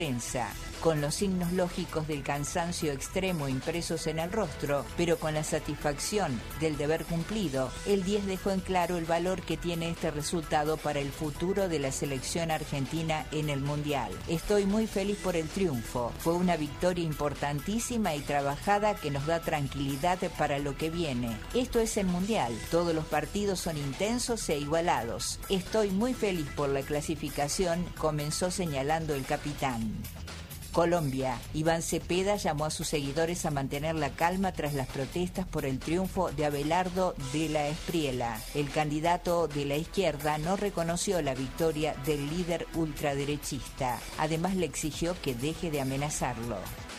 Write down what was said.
prensa, con los signos lógicos del cansancio extremo impresos en el rostro, pero con la satisfacción del deber cumplido, el 10 dejó en claro el valor que tiene este resultado para el futuro de la selección argentina en el Mundial. Estoy muy feliz por el triunfo. Fue una victoria importantísima y trabajada que nos da tranquilidad para lo que viene. Esto es el Mundial. Todos los partidos son intensos e igualados. Estoy muy feliz por la clasificación, comenzó señalando el capitán. Colombia. Iván Cepeda llamó a sus seguidores a mantener la calma tras las protestas por el triunfo de Abelardo de la Espriella. El candidato de la izquierda no reconoció la victoria del líder ultraderechista. Además, le exigió que deje de amenazarlo.